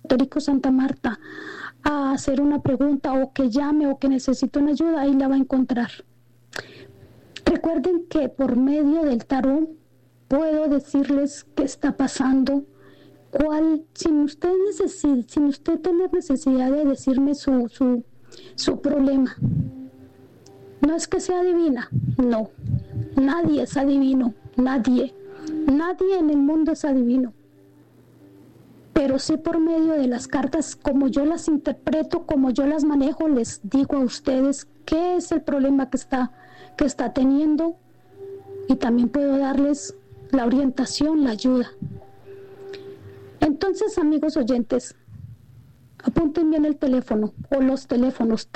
Esotérico Santa Marta a hacer una pregunta o que llame o que necesite una ayuda, ahí la va a encontrar. Recuerden que por medio del tarot puedo decirles qué está pasando, sin usted tener necesidad de decirme su problema. No es que sea adivina, no, nadie es adivino, nadie en el mundo es adivino. Pero sí por medio de las cartas, como yo las interpreto, como yo las manejo, les digo a ustedes qué es el problema que está teniendo, y también puedo darles la orientación, la ayuda. Entonces, amigos oyentes, apunten bien el teléfono o los teléfonos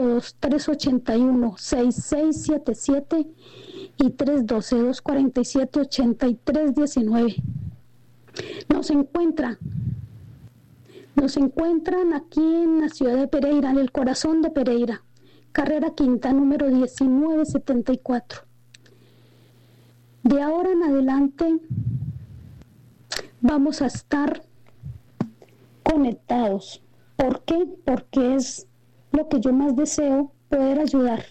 302-381-6677 y 312-247-8319. Nos encuentran aquí en la ciudad de Pereira, en el corazón de Pereira, carrera quinta, número 1974. De ahora en adelante vamos a estar conectados. ¿Por qué? Porque es lo que yo más deseo, poder ayudar.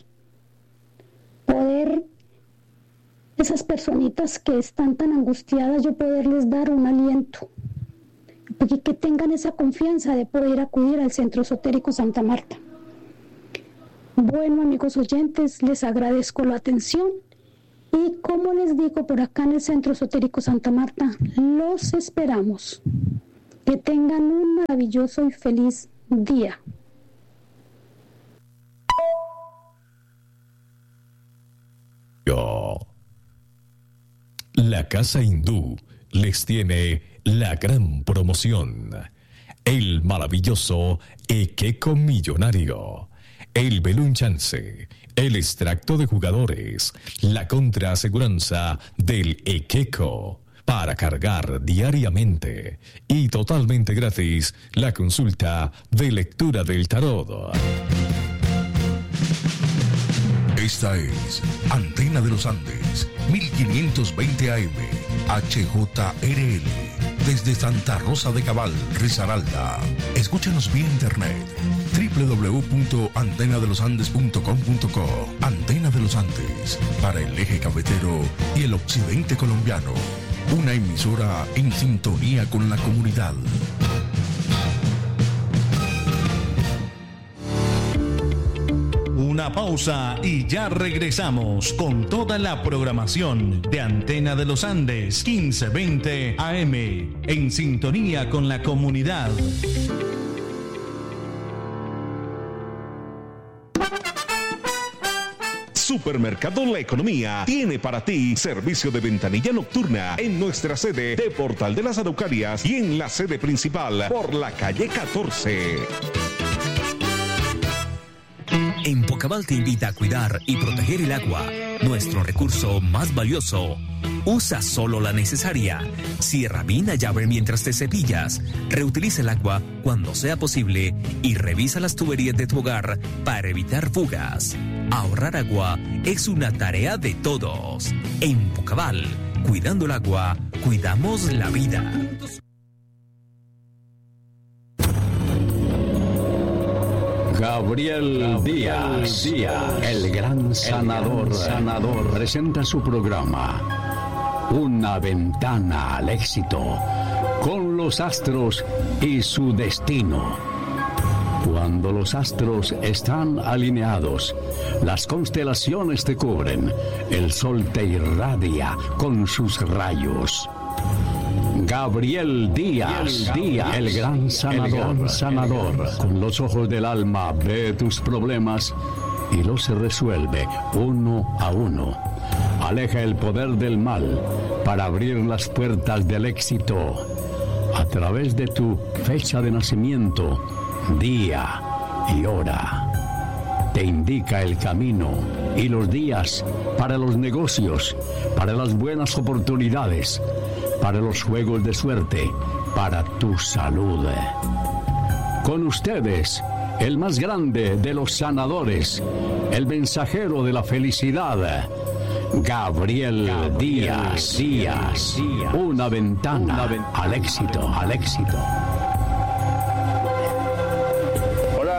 Esas personitas que están tan angustiadas, yo poderles dar un aliento. Y que tengan esa confianza de poder acudir al Centro Esotérico Santa Marta. Bueno, amigos oyentes, les agradezco la atención. Y como les digo, por acá en el Centro Esotérico Santa Marta, los esperamos. Que tengan un maravilloso y feliz día. La Casa Hindú les tiene la gran promoción. El maravilloso Ekeko Millonario. El Belún Chance. El extracto de jugadores. La contraaseguranza del Ekeko. Para cargar diariamente. Y totalmente gratis la consulta de lectura del tarot. Esta es Antena de los Andes, 1520 AM, HJRL, desde Santa Rosa de Cabal, Risaralda. Escúchanos vía internet, www.antenadelosandes.com.co. Antena de los Andes, para el eje cafetero y el occidente colombiano. Una emisora en sintonía con la comunidad. Una pausa y ya regresamos con toda la programación de Antena de los Andes 1520 AM en sintonía con la comunidad. Supermercado La Economía tiene para ti servicio de ventanilla nocturna en nuestra sede de Portal de las Araucarias y en la sede principal por la calle 14. Empocabal te invita a cuidar y proteger el agua, nuestro recurso más valioso. Usa solo la necesaria. Cierra bien la llave mientras te cepillas. Reutiliza el agua cuando sea posible y revisa las tuberías de tu hogar para evitar fugas. Ahorrar agua es una tarea de todos. Empocabal, cuidando el agua, cuidamos la vida. Gabriel Díaz, el gran sanador, presenta su programa Una ventana al éxito, con los astros y su destino. Cuando los astros están alineados, las constelaciones te cubren, el sol te irradia con sus rayos. Gabriel Díaz, el gran sanador, con los ojos del alma ve tus problemas y los resuelve uno a uno. Aleja el poder del mal para abrir las puertas del éxito. A través de tu fecha de nacimiento, día y hora, te indica el camino y los días para los negocios, para las buenas oportunidades, para los juegos de suerte, para tu salud. Con ustedes, el más grande de los sanadores, el mensajero de la felicidad, Gabriel Díaz. Una ventana al éxito.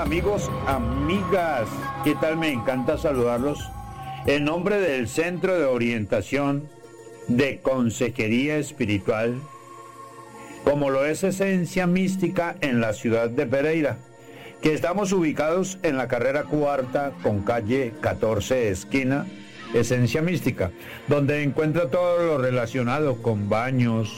Amigos, amigas, ¿qué tal? Me encanta saludarlos. En nombre del Centro de Orientación de Consejería Espiritual, como lo es Esencia Mística en la ciudad de Pereira, que estamos ubicados en la carrera cuarta con calle 14 esquina Esencia Mística, donde encuentra todo lo relacionado con baños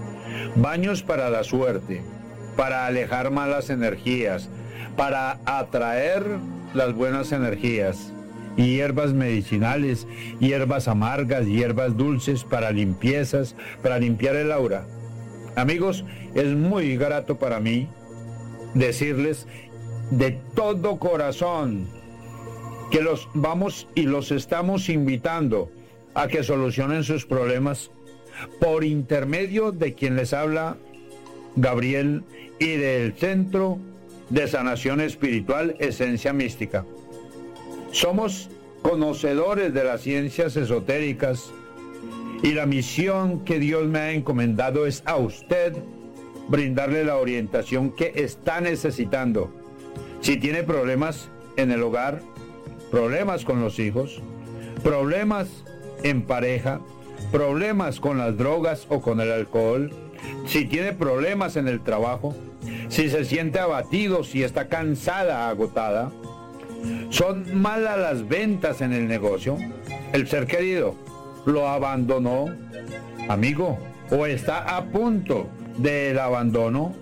para la suerte, para alejar malas energías, para atraer las buenas energías, y hierbas medicinales, hierbas amargas, hierbas dulces para limpiezas, para limpiar el aura. Amigos, es muy grato para mí decirles de todo corazón que los vamos y los estamos invitando a que solucionen sus problemas por intermedio de quien les habla, Gabriel, y del Centro de Sanación Espiritual Esencia Mística. Somos conocedores de las ciencias esotéricas y la misión que Dios me ha encomendado es a usted brindarle la orientación que está necesitando. Si tiene problemas en el hogar, problemas con los hijos, problemas en pareja, problemas con las drogas o con el alcohol, si tiene problemas en el trabajo, si se siente abatido, si está cansada, agotada, son malas las ventas en el negocio, el ser querido lo abandonó, amigo, o está a punto del abandono.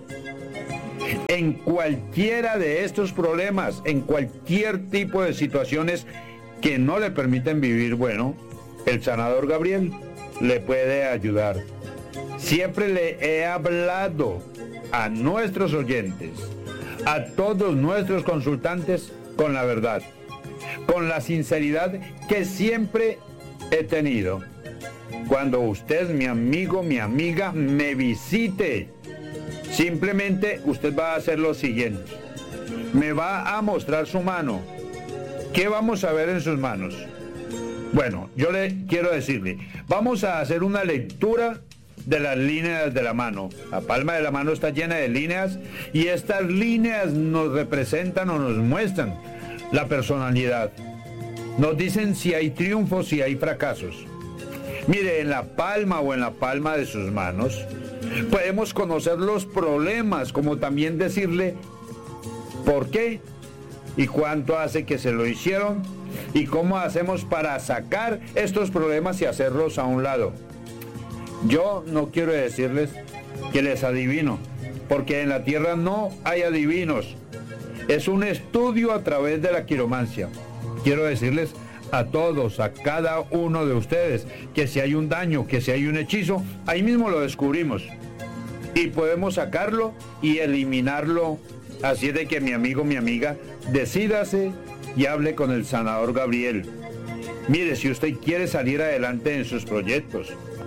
En cualquiera de estos problemas, en cualquier tipo de situaciones que no le permiten vivir bueno, el sanador Gabriel le puede ayudar. Siempre le he hablado a nuestros oyentes, a todos nuestros consultantes, con la verdad, con la sinceridad que siempre he tenido. Cuando usted, mi amigo, mi amiga, me visite, simplemente usted va a hacer lo siguiente: me va a mostrar su mano. ¿Qué vamos a ver en sus manos? Bueno, yo le quiero decirle, vamos a hacer una lectura de las líneas de la mano. La palma de la mano está llena de líneas y estas líneas nos representan o nos muestran la personalidad. Nos dicen si hay triunfos, si hay fracasos. Mire, en la palma o en la palma de sus manos podemos conocer los problemas, como también decirle por qué y cuánto hace que se lo hicieron y cómo hacemos para sacar estos problemas y hacerlos a un lado. Yo no quiero decirles que les adivino, porque en la tierra no hay adivinos. Es un estudio a través de la quiromancia. Quiero decirles a todos, a cada uno de ustedes, que si hay un daño, que si hay un hechizo, ahí mismo lo descubrimos. Y podemos sacarlo y eliminarlo. Así es de que mi amigo, mi amiga, decídase y hable con el sanador Gabriel. Mire, si usted quiere salir adelante en sus proyectos,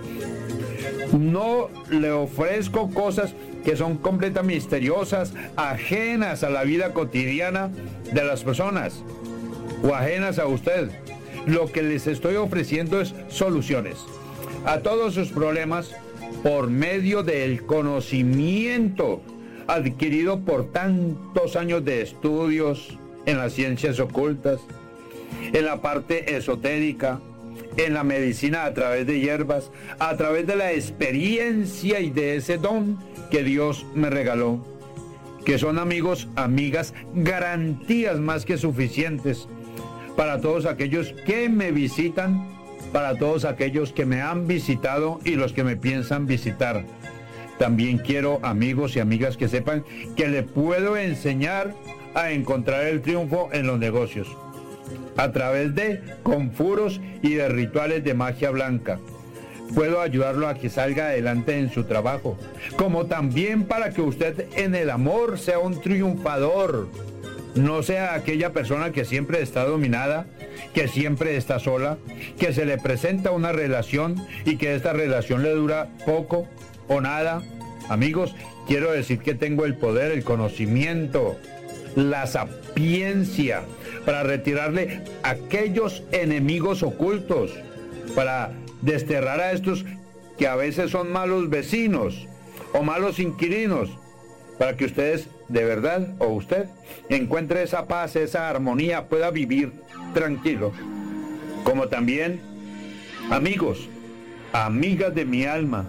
no le ofrezco cosas que son completamente misteriosas, ajenas a la vida cotidiana de las personas o ajenas a usted. Lo que les estoy ofreciendo es soluciones a todos sus problemas por medio del conocimiento adquirido por tantos años de estudios en las ciencias ocultas, en la parte esotérica, en la medicina a través de hierbas, a través de la experiencia y de ese don que Dios me regaló, que son, amigos, amigas, garantías más que suficientes para todos aquellos que me visitan, para todos aquellos que me han visitado y los que me piensan visitar. También quiero, amigos y amigas, que sepan que le puedo enseñar a encontrar el triunfo en los negocios a través de conjuros y de rituales de magia blanca. Puedo ayudarlo a que salga adelante en su trabajo, como también para que usted en el amor sea un triunfador, no sea aquella persona que siempre está dominada, que siempre está sola, que se le presenta una relación y que esta relación le dura poco o nada. Amigos, quiero decir que tengo el poder, el conocimiento, la sapiencia para retirarle aquellos enemigos ocultos, para desterrar a estos que a veces son malos vecinos o malos inquilinos, para que ustedes de verdad, o usted, encuentre esa paz, esa armonía, pueda vivir tranquilo. Como también, amigos, amigas de mi alma,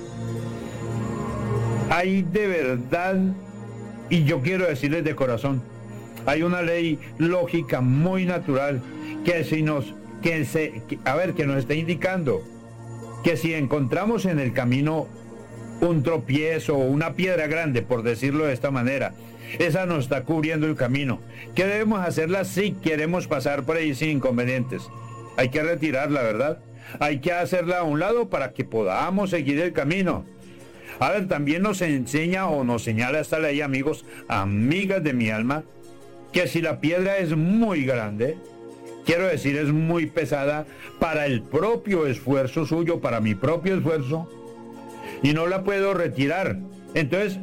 hay de verdad, y yo quiero decirles de corazón, hay una ley lógica muy natural que nos está indicando que si encontramos en el camino un tropiezo o una piedra grande, por decirlo de esta manera, esa nos está cubriendo el camino. ¿Qué debemos hacerla si queremos pasar por ahí sin inconvenientes? Hay que retirarla, ¿verdad? Hay que hacerla a un lado para que podamos seguir el camino. A ver, también nos enseña o nos señala esta ley, amigos, amigas de mi alma, que si la piedra es muy grande, quiero decir, es muy pesada para el propio esfuerzo suyo, para mi propio esfuerzo, y no la puedo retirar, entonces,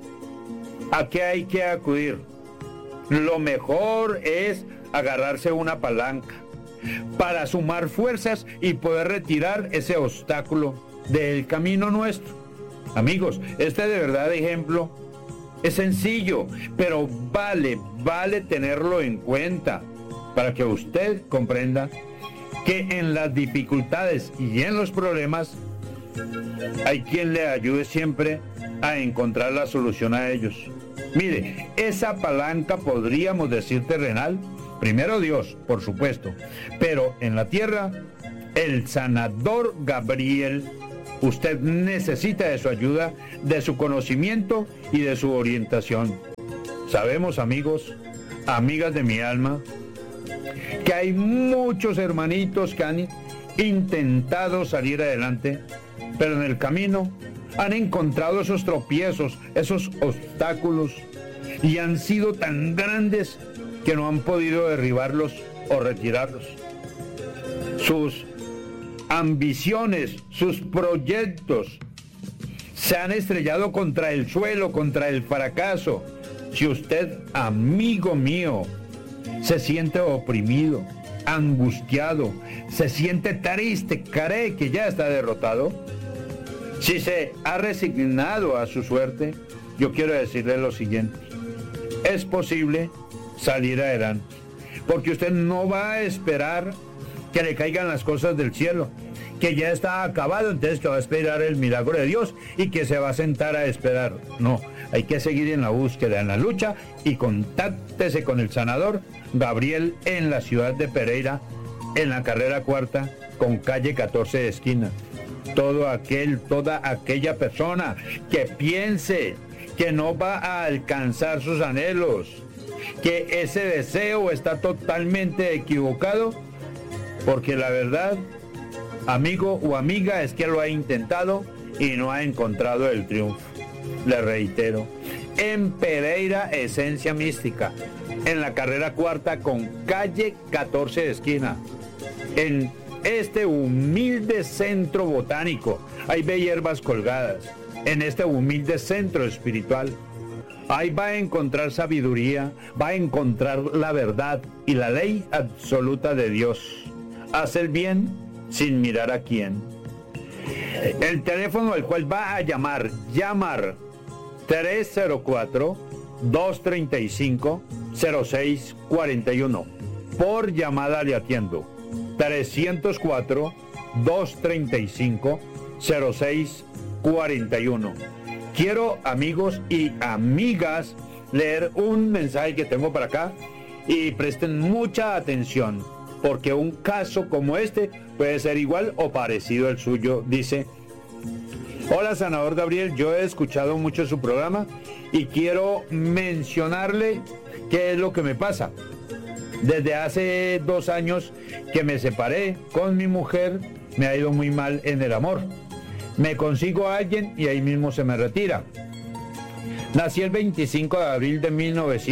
¿a qué hay que acudir? Lo mejor es agarrarse una palanca para sumar fuerzas y poder retirar ese obstáculo del camino nuestro. Amigos, este de verdad ejemplo es sencillo, pero vale tenerlo en cuenta para que usted comprenda que en las dificultades y en los problemas hay quien le ayude siempre a encontrar la solución a ellos. Mire, esa palanca, podríamos decir terrenal, primero Dios, por supuesto, pero en la tierra, el sanador Gabriel. Usted necesita de su ayuda, de su conocimiento y de su orientación. Sabemos, amigos, amigas de mi alma, que hay muchos hermanitos que han intentado salir adelante, pero en el camino han encontrado esos tropiezos, esos obstáculos, y han sido tan grandes que no han podido derribarlos o retirarlos. Sus ambiciones, sus proyectos se han estrellado contra el suelo, contra el fracaso. Si usted, amigo mío, se siente oprimido, angustiado, se siente triste, cree que ya está derrotado, si se ha resignado a su suerte, yo quiero decirle lo siguiente: es posible salir adelante, porque usted no va a esperar que le caigan las cosas del cielo, que ya está acabado, entonces que va a esperar el milagro de Dios y que se va a sentar a esperar. No, hay que seguir en la búsqueda, en la lucha, y contáctese con el sanador Gabriel en la ciudad de Pereira, en la carrera cuarta, con calle 14 de esquina. Toda aquella persona que piense que no va a alcanzar sus anhelos, que ese deseo está totalmente equivocado, porque la verdad, amigo o amiga, es que lo ha intentado y no ha encontrado el triunfo. Le reitero, en Pereira, Esencia Mística, en la carrera cuarta con calle 14 de esquina, en este humilde centro botánico, ahí ve hierbas colgadas, en este humilde centro espiritual. Ahí va a encontrar sabiduría, va a encontrar la verdad y la ley absoluta de Dios. Hacer bien sin mirar a quién. El teléfono al cual va a llamar 304-235-0641. Por llamada le atiendo. 304-235-0641. Quiero, amigos y amigas, leer un mensaje que tengo para acá y presten mucha atención, porque un caso como este puede ser igual o parecido al suyo. Dice: hola, sanador Gabriel, yo he escuchado mucho su programa y quiero mencionarle qué es lo que me pasa. Desde hace 2 años que me separé con mi mujer, me ha ido muy mal en el amor. Me consigo a alguien y ahí mismo se me retira. Nací el 25 de abril de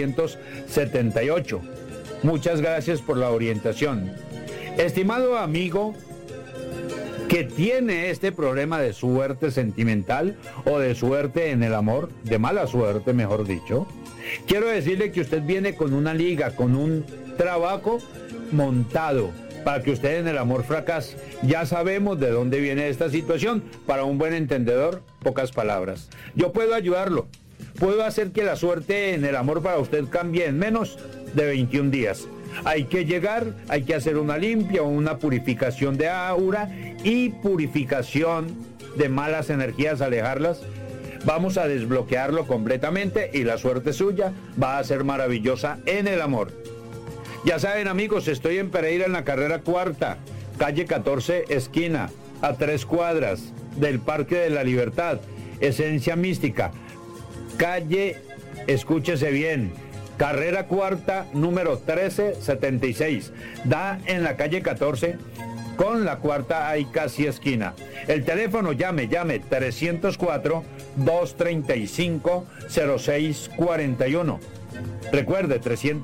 1978. Muchas gracias por la orientación. Estimado amigo que tiene este problema de suerte sentimental o de suerte en el amor, de mala suerte mejor dicho, quiero decirle que usted viene con una liga, con un trabajo montado para que usted en el amor fracase. Ya sabemos de dónde viene esta situación. Para un buen entendedor, pocas palabras. Yo puedo ayudarlo. puedo hacer que la suerte en el amor para usted cambie en menos de 21 días. Hay que llegar, hay que hacer una limpia o una purificación de aura y purificación de malas energías, alejarlas. Vamos a desbloquearlo completamente y la suerte suya va a ser maravillosa en el amor. Ya saben, amigos, estoy en Pereira en la carrera cuarta, calle 14, esquina, a 3 cuadras del Parque de la Libertad, Esencia Mística. Calle, escúchese bien, carrera cuarta, número 1376. Da en la calle 14, con la cuarta hay casi esquina. El teléfono, llame, 304-235-0641. Recuerde,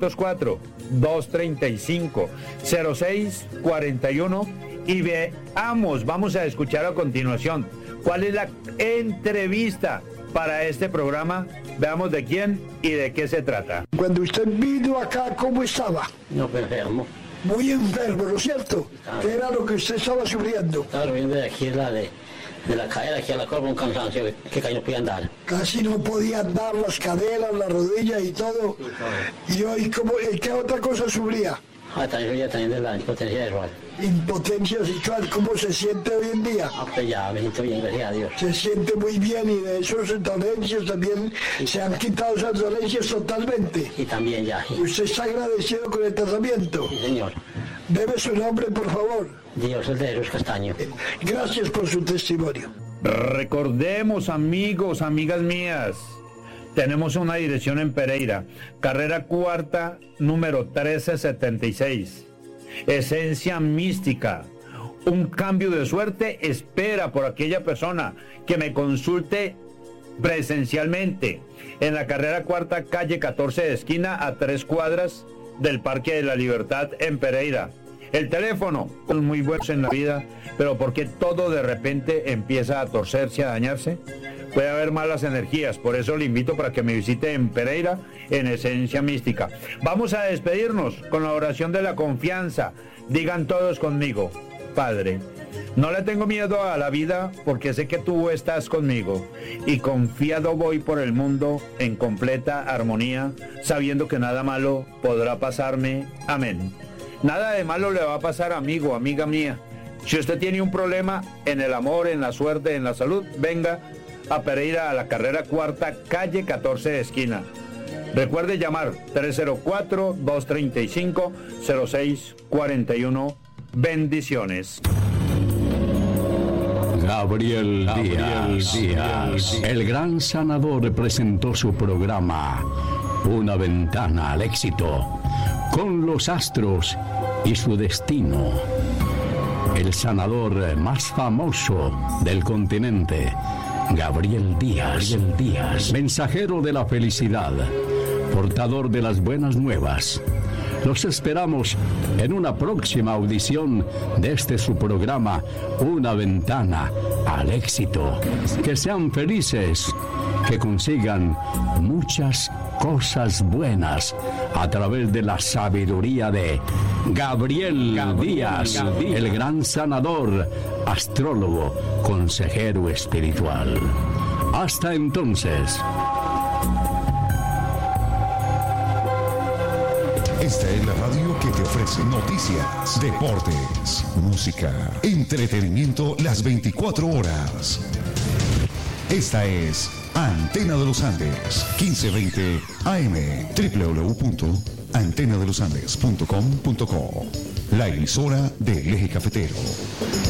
304-235-0641 y vamos a escuchar a continuación cuál es la entrevista para este programa. Veamos de quién y de qué se trata. Cuando usted vino acá, ¿cómo estaba? No, enfermo. Muy enfermo, ¿no es cierto? ¿Qué era lo que usted estaba sufriendo? Estaba sufriendo de aquí, de la cadera, aquí a la columna, un cansancio que casi no podía andar. Casi no podía andar, las caderas, las rodillas y todo. Y hoy, ¿qué otra cosa sufría? También de la impotencia sexual. Impotencia sexual, ¿cómo se siente hoy en día? Pues ya me siento bien, gracias a Dios. Se siente muy bien y de esas dolencias también se han quitado esas dolencias totalmente. Y también ya. Sí. ¿Usted está agradecido con el tratamiento? Sí, señor. Debe su nombre, por favor. Dios, el de Jesús Castaño. Gracias por su testimonio. Recordemos, amigos, amigas mías, tenemos una dirección en Pereira, carrera cuarta, número 1376. Esencia Mística. Un cambio de suerte espera por aquella persona que me consulte presencialmente en la carrera cuarta, calle 14 de esquina, a 3 cuadras del Parque de la Libertad en Pereira. El teléfono, muy buenos en la vida, pero porque todo de repente empieza a torcerse, a dañarse. Puede haber malas energías, por eso le invito para que me visite en Pereira, en Esencia Mística. Vamos a despedirnos con la oración de la confianza. Digan todos conmigo: Padre, no le tengo miedo a la vida porque sé que tú estás conmigo y confiado voy por el mundo en completa armonía, sabiendo que nada malo podrá pasarme. Amén. Nada de malo le va a pasar, amigo, amiga mía. Si usted tiene un problema en el amor, en la suerte, en la salud, venga a Pereira, a la carrera cuarta, calle 14 de esquina. Recuerde llamar 304-235-0641. Bendiciones. Gabriel Díaz, el gran sanador, presentó su programa Una ventana al éxito, con los astros y su destino. El sanador más famoso del continente, Gabriel Díaz, mensajero de la felicidad, portador de las buenas nuevas. Los esperamos en una próxima audición de este su programa, Una ventana al éxito. Que sean felices, que consigan muchas cosas buenas a través de la sabiduría de Gabriel Díaz, el gran sanador, astrólogo, consejero espiritual. Hasta entonces. Esta es la radio que te ofrece noticias, deportes, música, entretenimiento las 24 horas. Esta es Antena de los Andes, 1520 AM, www.antenadelosandes.com.co, la emisora del Eje Cafetero.